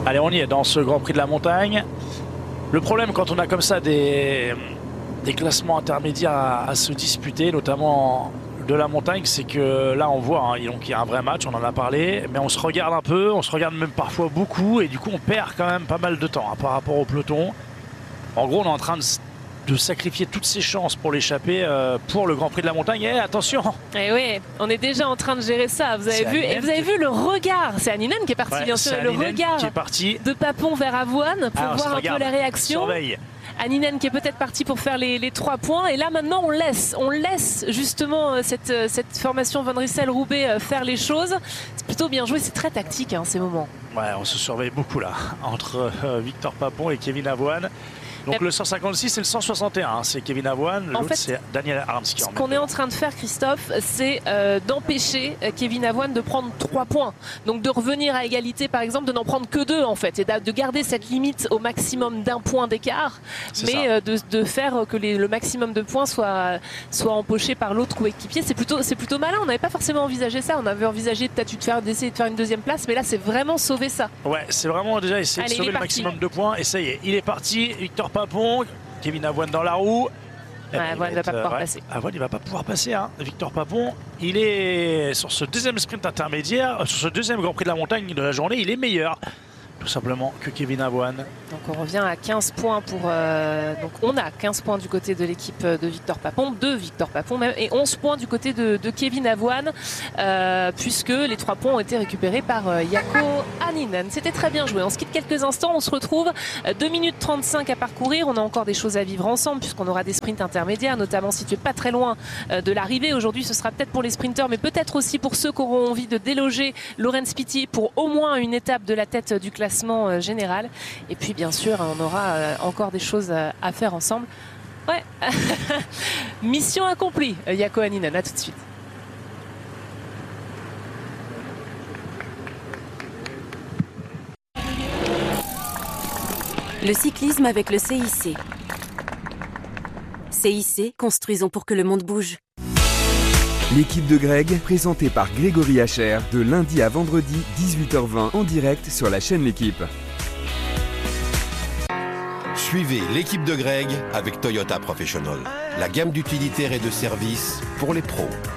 Allez, on y est dans ce Grand Prix de la montagne. Le problème quand on a comme ça des classements intermédiaires à se disputer, notamment de la montagne, c'est que là on voit, hein, donc il y a un vrai match, on en a parlé, mais on se regarde un peu, on se regarde même parfois beaucoup, et du coup on perd quand même pas mal de temps hein, par rapport au peloton. En gros, on est en train de sacrifier toutes ses chances pour l'échapper pour le Grand Prix de la montagne. Et attention! Et oui, on est déjà en train de gérer ça. Vous avez vu, et vous avez vu le regard. C'est Anninen qui est parti, bien sûr. Le regard qui est parti de Papon vers Avoine pour voir un peu la réaction. Surveille. Anninen qui est peut-être parti pour faire les 3 points. Et là, maintenant, on laisse justement cette formation Van Rissel-Roubaix faire les choses. C'est plutôt bien joué. C'est très tactique, hein, ces moments. Ouais, on se surveille beaucoup là, entre Victor Papon et Kevin Avoine. Donc le 156 c'est le 161, hein. C'est Kevin Avoine, l'autre c'est Daniel Arndt qui en met. Ce qu'on est en train de faire, Christophe, c'est d'empêcher Kevin Avoine de prendre 3 points. Donc de revenir à égalité par exemple, de n'en prendre que 2 en fait, et de garder cette limite au maximum d'1 point d'écart, mais de faire que le maximum de points soit empoché par l'autre coéquipier. C'est plutôt malin, on n'avait pas forcément envisagé ça, on avait envisagé peut-être d'essayer de faire une 2e place, mais là c'est vraiment sauver ça. Ouais, c'est vraiment déjà essayer de sauver le maximum de points, et ça y est, il est parti, Victor Papon, Kevin Avoine dans la roue. Avoine ne va pas pouvoir passer. Avoine, il va pas pouvoir passer. Hein. Victor Papon, il est sur ce 2e sprint intermédiaire, sur ce 2e Grand Prix de la montagne de la journée, il est meilleur, tout simplement, que Kevin Avoine. Donc on revient à 15 points pour... donc on a 15 points du côté de l'équipe de Victor Papon, de Victor Papon même, et 11 points du côté de Kevin Avoine, puisque les 3 points ont été récupérés par Jaakko Anninen. C'était très bien joué. On se quitte quelques instants, on se retrouve 2 minutes 35 à parcourir. On a encore des choses à vivre ensemble, puisqu'on aura des sprints intermédiaires, notamment si tu es pas très loin de l'arrivée. Aujourd'hui, ce sera peut-être pour les sprinteurs, mais peut-être aussi pour ceux qui auront envie de déloger Laurens Pity pour au moins une étape de la tête du classement général. Et puis bien sûr, on aura encore des choses à faire ensemble. Ouais, mission accomplie, Jaakko Anninen. À tout de suite. Le cyclisme avec le CIC. CIC, construisons pour que le monde bouge. L'équipe de Greg, présentée par Grégory Hacher, de lundi à vendredi, 18h20, en direct sur la chaîne L'équipe. Suivez l'équipe de Greg avec Toyota Professional. La gamme d'utilitaires et de services pour les pros.